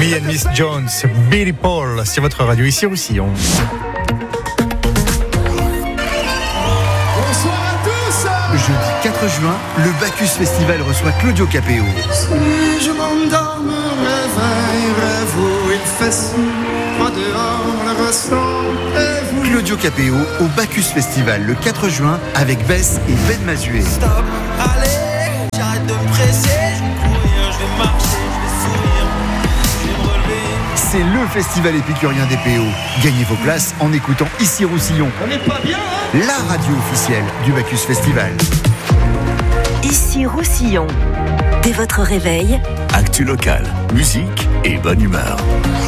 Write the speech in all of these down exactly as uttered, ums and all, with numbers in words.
Me and Miss Jones, Billy Paul sur votre radio ici aussi. On... Bonsoir à tous. Jeudi quatre juin, le Bacchus Festival reçoit Claudio Capéo. Si je m'endors, me réveille, rêve où il fait sombre, moi dehors le ressent, et vous. Claudio Capéo au Bacchus Festival le quatre juin avec Bess et Ben Mazué. Stop, allez, j'arrête de me presser, je vais courir, je vais marcher, je vais sourire, je vais me relever. C'est le festival épicurien des P O. Gagnez vos places en écoutant Ici Roussillon. On n'est pas bien, hein? La radio officielle du Bacchus Festival. Ici Roussillon. Dès votre réveil, actu local, musique et bonne humeur.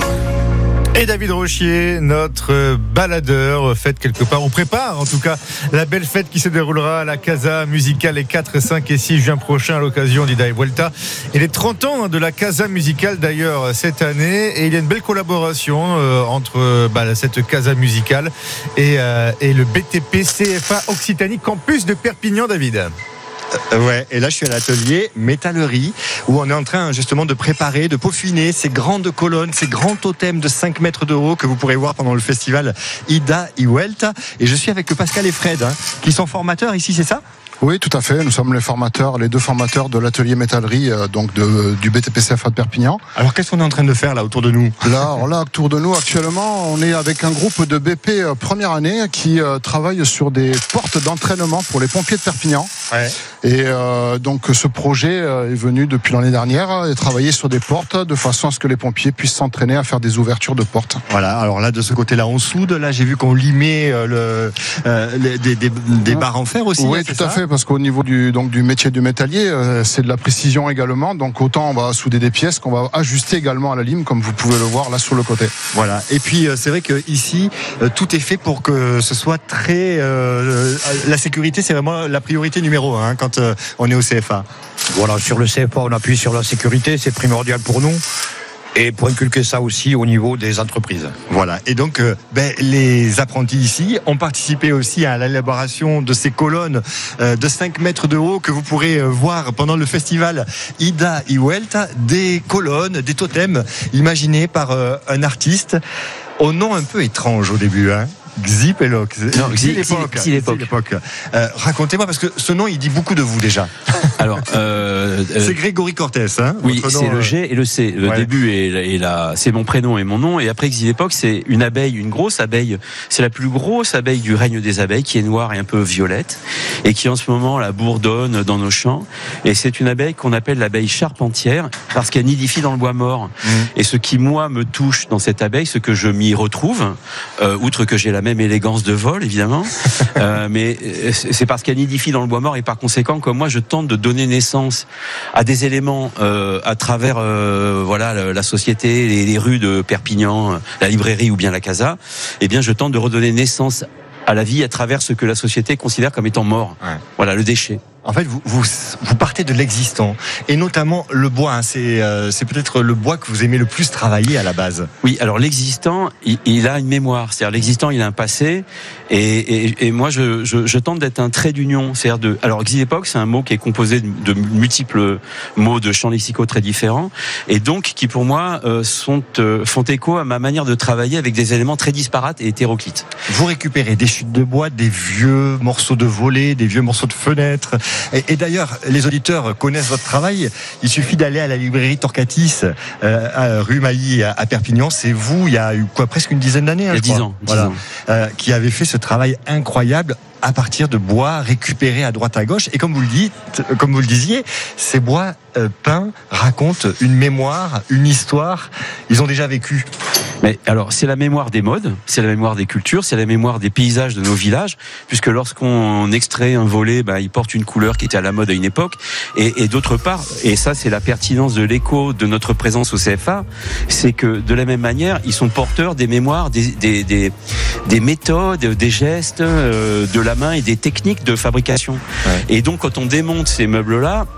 Et David Rochier, notre baladeur, fête quelque part, on prépare en tout cas la belle fête qui se déroulera à la Casa Musicale les quatre, cinq et six juin prochains à l'occasion d'Ida et Vuelta. Et les trente ans de la Casa Musicale d'ailleurs cette année, et il y a une belle collaboration euh, entre bah, cette Casa Musicale et, euh, et le B T P C F A Occitanie Campus de Perpignan, David. Euh, ouais, et là je suis à l'atelier métallerie où on est en train justement de préparer, de peaufiner ces grandes colonnes, ces grands totems de cinq mètres de haut que vous pourrez voir pendant le festival Ida y Vuelta. Et je suis avec Pascal et Fred hein, qui sont formateurs ici, c'est ça ? Oui, tout à fait. Nous sommes les formateurs, les deux formateurs de l'atelier métallerie, euh, donc de, du B T P C F A de Perpignan. Alors, qu'est-ce qu'on est en train de faire là autour de nous ? Là, alors là, autour de nous, actuellement, on est avec un groupe de B P euh, première année qui euh, travaille sur des portes d'entraînement pour les pompiers de Perpignan. Ouais. Et euh, donc, ce projet euh, est venu depuis l'année dernière et travailler sur des portes de façon à ce que les pompiers puissent s'entraîner à faire des ouvertures de portes. Voilà. Alors là, de ce côté-là, on soude. Là, j'ai vu qu'on limait euh, le, euh, les, des, des, des barres en fer aussi. Oui, hein, tout ça à fait. Parce qu'au niveau du donc du métier du métallier, euh, c'est de la précision également. Donc autant on va souder des pièces qu'on va ajuster également à la lime, comme vous pouvez le voir là sur le côté. Voilà. Et puis euh, c'est vrai que ici euh, tout est fait pour que ce soit très. Euh, la sécurité, c'est vraiment la priorité numéro un hein, quand euh, on est au C F A. Voilà, sur le C F A, on appuie sur la sécurité, c'est primordial pour nous. Et pour inculquer ça aussi au niveau des entreprises. Voilà. Et donc, euh, ben, les apprentis ici ont participé aussi à l'élaboration de ces colonnes euh, de cinq mètres de haut que vous pourrez euh, voir pendant le festival Ida y Vuelta. Des colonnes, des totems imaginés par euh, un artiste au nom un peu étrange au début, hein. Xipeloc. Non, Xilepoc. Euh, racontez-moi, parce que ce nom, il dit beaucoup de vous déjà. Alors, euh, c'est Grégory Cortés, hein. Oui, nom, c'est le G et le C. Le ouais. début est, est la, c'est mon prénom et mon nom. Et après Xilepoc, c'est une abeille, une grosse abeille. C'est la plus grosse abeille du règne des abeilles, qui est noire et un peu violette, et qui en ce moment la bourdonne dans nos champs. Et c'est une abeille qu'on appelle l'abeille charpentière, parce qu'elle nidifie dans le bois mort. Mmh. Et ce qui, moi, me touche dans cette abeille, ce que je m'y retrouve, euh, outre que j'ai la même élégance de vol évidemment, euh, mais c'est parce qu'elle nidifie dans le bois mort, et par conséquent, comme moi je tente de donner naissance à des éléments euh, à travers euh, voilà la société, les, les rues de Perpignan, la librairie ou bien la Casa, eh bien je tente de redonner naissance à la vie à travers ce que la société considère comme étant mort. Ouais. Voilà, le déchet. En fait, vous, vous, vous partez de l'existant, et notamment le bois. Hein, c'est, euh, c'est peut-être le bois que vous aimez le plus travailler à la base. Oui, alors l'existant, il, il a une mémoire. C'est-à-dire l'existant, il a un passé, et, et, et moi, je, je, je tente d'être un trait d'union. C'est-à-dire de. Alors, Xilepoc, c'est un mot qui est composé de, de multiples mots de champs lexicaux très différents, et donc qui, pour moi, euh, sont euh, font écho à ma manière de travailler avec des éléments très disparates et hétéroclites. Vous récupérez des chutes de bois, des vieux morceaux de volets, des vieux morceaux de fenêtres. Et, et d'ailleurs, les auditeurs connaissent votre travail. Il suffit d'aller à la librairie Torcatis, euh, à rue Mailly à, à Perpignan. C'est vous, il y a eu quoi, presque une dizaine d'années, hein, il y a dix ans, voilà, dix ans. Euh, qui avez fait ce travail incroyable à partir de bois récupérés à droite à gauche. Et comme vous le dites, comme vous le disiez, ces bois euh, peints racontent une mémoire, une histoire. Ils ont déjà vécu. Mais alors, c'est la mémoire des modes, c'est la mémoire des cultures, c'est la mémoire des paysages de nos villages, puisque lorsqu'on extrait un volet, ben, il porte une couleur qui était à la mode à une époque. Et, et d'autre part, et ça c'est la pertinence de l'écho de notre présence au C F A, c'est que de la même manière, ils sont porteurs des mémoires, des, des, des, des méthodes, des gestes, euh, de la main et des techniques de fabrication. Ouais. Et donc, quand on démonte ces meubles-là,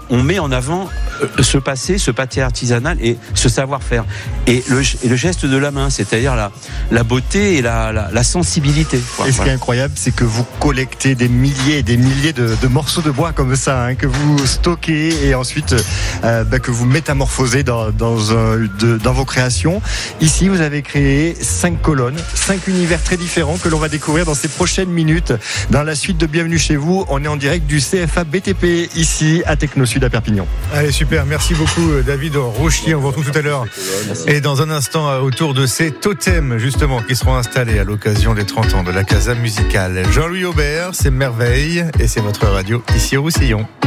on met en avant ce passé, ce pâté artisanal et ce savoir-faire. Et le, et le geste de la main, c'est-à-dire la, la beauté et la, la, la sensibilité. Quoi. Et ce qui est incroyable, c'est que vous collectez des milliers et des milliers de, de morceaux de bois comme ça, hein, que vous stockez et ensuite euh, bah, que vous métamorphosez dans, dans, un, de, dans vos créations. Ici, vous avez créé cinq colonnes, cinq univers très différents que l'on va découvrir dans ces prochaines minutes. Dans la suite de Bienvenue chez vous, on est en direct du C F A B T P ici à Techno Sud à Perpignan. Allez, super. Merci beaucoup, David Rochier. On vous retrouve tout à l'heure. Et dans un instant, autour de ces totems, justement, qui seront installés à l'occasion des trente ans de la Casa Musicale. Jean-Louis Aubert, c'est Merveille et c'est votre radio ici au Roussillon.